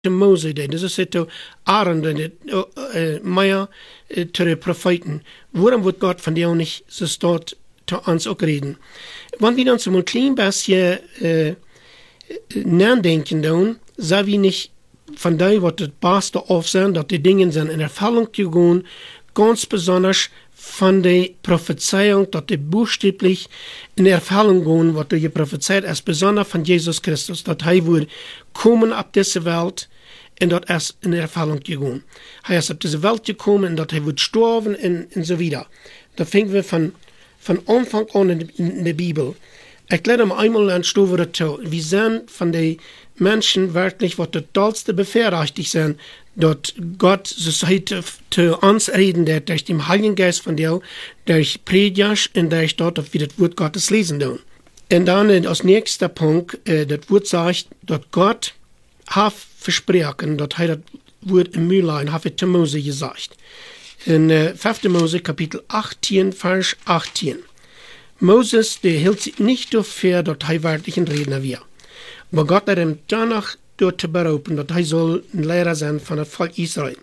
Mose, das ist het Aaron, Meier, de Propheten. Waarom wordt Gott von dir nicht so dort zu uns auch reden? Wenn wir uns ein klein bisschen nachdenken, dann sagen wir nicht von dem, was das Beste auf sind, dass die Dinge sind in Erfüllung gehen, ganz besonders von der Prophezeiung, dass die buchstäblich in Erfüllung gehen, was du prophezeit hast, besonders von Jesus Christus, dass er wird kommen auf diese Welt und dass es in Erfüllung gehen. Er ist auf diese Welt gekommen und dass er wird sterben und so weiter. Da fingen wir von Anfang an in der Bibel. Ich lerne mal einmal ein Stück dazu. Wir sind von den Menschen wirklich, was das tollste bevorrechtigt sind, dass Gott so heute zu uns reden, durch den Heiligen Geist von dir, durch Predigers und durch dort, dass wir das Wort Gottes lesen tun. Und dann als nächster Punkt, das Wort sagt, dass Gott hat versprochen, dass er das Wort im Mühlein hat zu Mose gesagt. In 5. Mose Kapitel 18, Vers 18. Moses, der hielt sich nicht dafür, dass er wirklich ein Redner war. Aber Gott hat ihm danach dort zu berufen, dass er soll ein Lehrer sein von dem Volk Israel.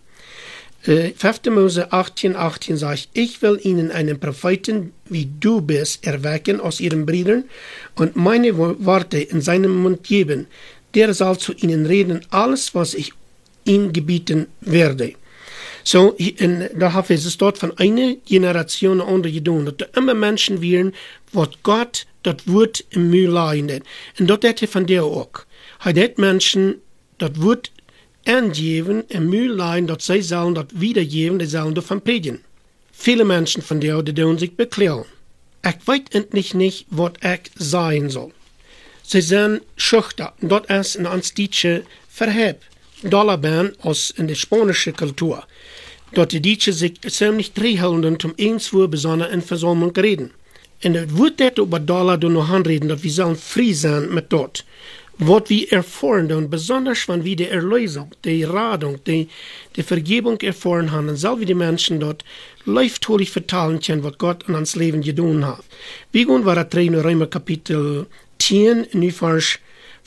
5. Mose 18, 18 sagt, ich will ihnen einen Propheten, wie du bist, erwecken aus ihren Brüdern und meine Worte in seinem Mund geben. Der soll zu ihnen reden, alles, was ich ihnen gebieten werde. So, da haben wir es dort von einer Generation an andere getan, dass da immer Menschen wären, was Gott das Wort im Mühl leidet. Und das hat er von dir auch. Er hat Menschen das Wort angeben, im Mühl leiden, dass sie sollen das wiedergeben, die sollen davon predigen. Viele Menschen von dir, die tun sich beklagen. Ich weiß endlich nicht, was ich sein soll. Sie sind schüchtern, das ist in uns Deutsche verhebt. Dollarban aus in der spanischen Kultur. Dort die Deutschen sich ziemlich drehhalten, zum Einswohl besonders in Versammlung reden. Und es wird dort über Dollar noch anreden, dass wir sollen frei sein mit dort. Was wir erfahren, und besonders wenn wir die Erlösung, die Radung, die Vergebung erfahren haben, dann sollen wir die Menschen dort leiftolig vertalen können, was Gott in uns Leben getan hat. Wir gehen weiter in Römer Kapitel 10, in Vers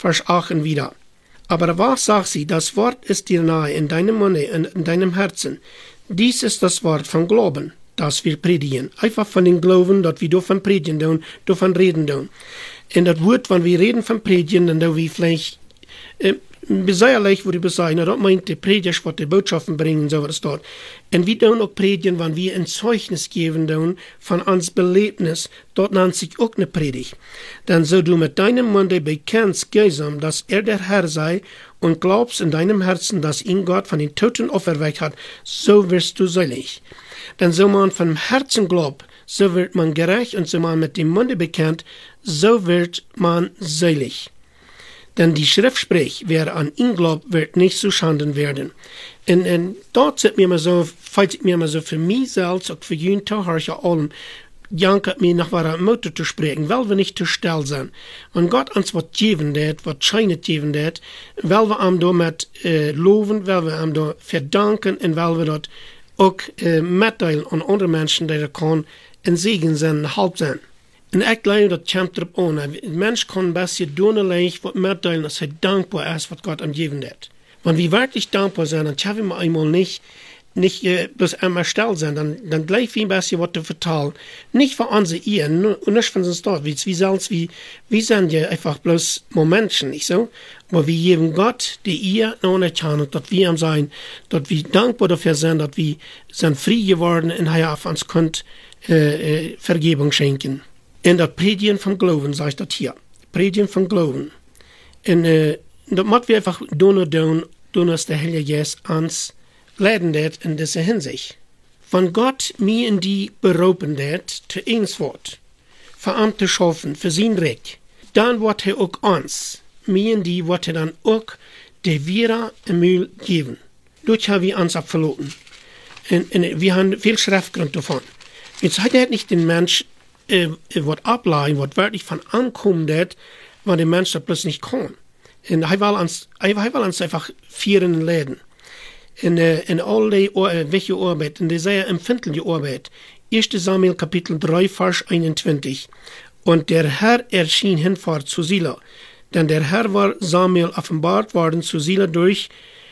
8 wieder. Aber was sagt sie? Das Wort ist dir nahe, in deinem Munde, in deinem Herzen. Dies ist das Wort vom Glauben, das wir predigen. Einfach von dem Glauben, dass wir davon predigen tun, davon reden tun. Und das Wort, wenn wir reden von predigen, dann tun wir vielleicht besäuerlich, würde ich sagen, das meint die Prediger, was die Botschaften bringen, so was dort. Und wir tun auch predigen, wenn wir ein Zeugnis geben tun von uns Belebnis, dort nennt sich auch eine Predigt. Dann so du mit deinem Munde bekennst, Geisam, dass er der Herr sei und glaubst in deinem Herzen, dass ihn Gott von den Toten auferweckt hat, so wirst du selig. Denn so man von Herzen glaubt, so wird man gerecht und so man mit dem Munde bekennt, so wird man selig. Denn die Schrift spricht, wer an ihn glaubt, wird nicht zu Schanden werden. Und dort fällt mir immer so für mich selbst, auch für jeden Tag, höre ich ja allem, jankert mir nach was Motto zu sprechen, weil wir nicht zu still sind. Wenn Gott uns was geben wird, was scheinet geben wird, weil wir ihm damit loben, weil wir ihm da verdanken und weil wir dort auch mitteilen an andere Menschen, die da kann, ein Segen sein, Halb sein. Und ich glaube, das kommt darauf an. Ein Mensch kann ein bisschen donnerlich mitteilen, dass er dankbar ist, was Gott ihm gegeben hat. Wenn wir wirklich dankbar sind, dann schaffen wir einmal nicht bloß einmal still sein, dann gleich wie ein bisschen was zu vertellen. Nicht für unsere Ehe, und nicht von uns dort. Wir sind ja einfach bloß Menschen, nicht so? Aber wir geben Gott die Ehe anerkennen, dass wir ihm sein, dass wir dankbar dafür sind, dass wir sind frei geworden und er auf uns könnt Vergebung schenken. In das Predigen vom Glauben, sagt das hier. Predigen vom Glauben. Und das machen wir einfach tun, dass der Heilige Geist uns leiden wird in dieser Hinsicht. Wenn Gott mir in die berufen wird, zu eins Wort, für Amt zu schaffen, für sein Recht, dann wird er auch uns, mir in die, wird er dann auch der Vierer im Mühl geben. Dort haben wir uns abverloren. Und wir haben viel Schriftgrund davon. Jetzt hat er nicht den Mensch was ableiten, was wirklich von ankommen wird, wenn der Mensch das plötzlich nicht kann. Und er will uns einfach führen Läden. In all die welche Arbeit, in der sehr empfindliche Arbeit. 1. Samuel Kapitel 3, Vers 21. Und der Herr erschien hinfort zu Sila. Denn der Herr war Samuel offenbart worden zu Sila durch